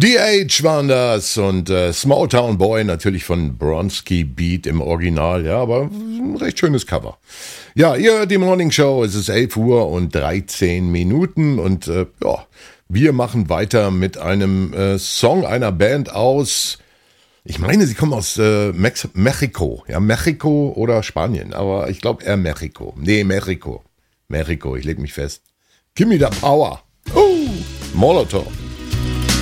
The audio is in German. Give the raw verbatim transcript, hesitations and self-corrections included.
D H waren das und äh, Small Town Boy natürlich von Bronski Beat im Original, ja, aber ein recht schönes Cover. Ja, ihr hört die Morning Show, es ist elf Uhr und dreizehn Minuten und äh, ja, wir machen weiter mit einem äh, Song einer Band aus, ich meine, sie kommen aus äh, Mex- Mexiko, ja, Mexiko oder Spanien, aber ich glaube eher Mexiko. Nee, Mexiko. Mexiko, ich leg mich fest. Give me the power. Uh, Molotov.